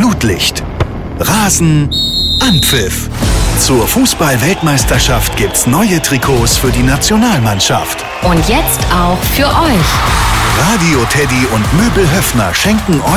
Flutlicht. Rasen, Anpfiff. Zur Fußball-Weltmeisterschaft gibt's neue Trikots für die Nationalmannschaft. Und jetzt auch für euch. Radio Teddy und Möbel Höffner schenken euch